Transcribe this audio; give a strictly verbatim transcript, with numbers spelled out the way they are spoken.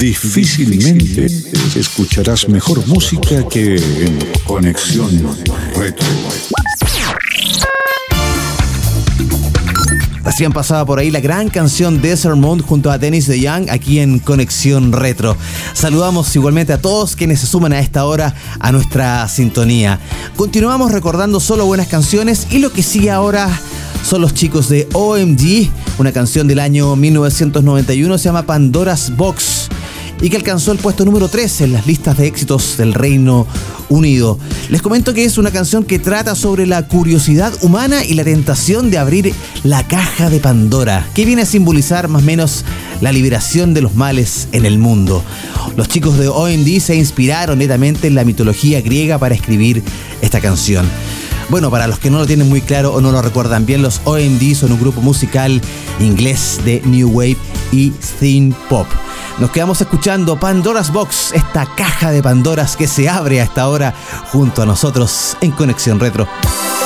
Difícilmente escucharás mejor música que en Conexión Retro. Recién pasaba por ahí la gran canción Desert Moon junto a Dennis DeYoung aquí en Conexión Retro. Saludamos igualmente a todos quienes se suman a esta hora a nuestra sintonía. Continuamos recordando solo buenas canciones y lo que sigue ahora son los chicos de O M G, una canción del año mil novecientos noventa y uno, se llama Pandora's Box y que alcanzó el puesto número tres en las listas de éxitos del Reino Unido. Les comento que es una canción que trata sobre la curiosidad humana y la tentación de abrir la caja de Pandora, que viene a simbolizar más o menos la liberación de los males en el mundo. Los chicos de O M G se inspiraron netamente en la mitología griega para escribir esta canción. Bueno, para los que no lo tienen muy claro o no lo recuerdan bien, los O M G son un grupo musical inglés de New Wave y Synth Pop. Nos quedamos escuchando Pandora's Box, esta caja de Pandoras que se abre a esta hora junto a nosotros en Conexión Retro.